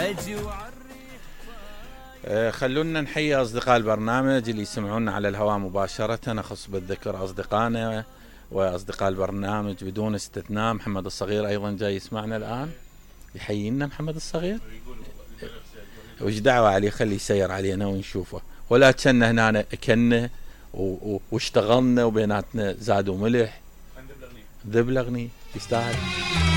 خلونا نحيي أصدقاء البرنامج اللي يسمعونا على الهواء مباشرة. أخص بالذكر أصدقائنا وأصدقاء البرنامج بدون استثناء. محمد الصغير أيضا جاي يسمعنا الآن، يحيينا محمد الصغير. وش دعوة عليه، خلي يسير علينا ونشوفه، ولا كنا هنا كنا واشتغلنا وبيناتنا زاد وملح. ذبل أغني يستاهل.